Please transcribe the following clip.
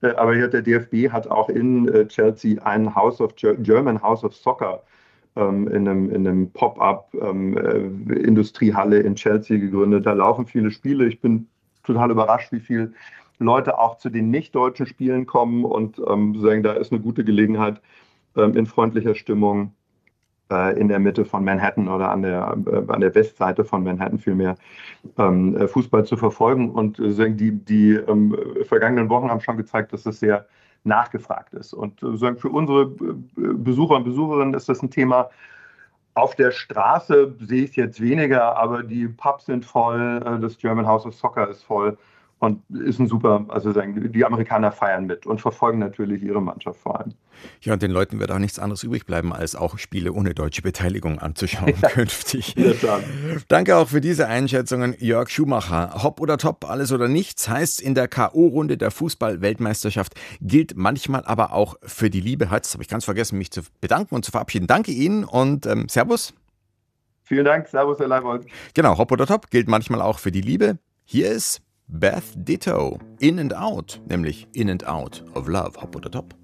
Aber hier der DFB hat auch in Chelsea ein German House of Soccer in einem Pop-up Industriehalle in Chelsea gegründet. Da laufen viele Spiele. Ich bin total überrascht, wie viele Leute auch zu den nicht-deutschen Spielen kommen und sagen, da ist eine gute Gelegenheit, in freundlicher Stimmung in der Mitte von Manhattan oder an der Westseite von Manhattan vielmehr Fußball zu verfolgen. Und sagen, die vergangenen Wochen haben schon gezeigt, dass das sehr nachgefragt ist. Und sagen, für unsere Besucher und Besucherinnen ist das ein Thema. Auf der Straße sehe ich es jetzt weniger, aber die Pubs sind voll, das German House of Soccer ist voll und ist ein super, also sagen, die Amerikaner feiern mit und verfolgen natürlich ihre Mannschaft vor allem. Ja, und den Leuten wird auch nichts anderes übrig bleiben, als auch Spiele ohne deutsche Beteiligung anzuschauen künftig. In der Tat. Danke auch für diese Einschätzungen, Jörg Schumacher. Hopp oder top, alles oder nichts heißt in der K.O.-Runde der Fußball-Weltmeisterschaft, gilt manchmal aber auch für die Liebe. Jetzt habe ich ganz vergessen, mich zu bedanken und zu verabschieden. Danke Ihnen und Servus. Vielen Dank, Servus, Herr Leibold. Genau, Hopp oder top gilt manchmal auch für die Liebe. Hier ist Beth Ditto, In and Out, nämlich In and Out of Love. Hopp oder top.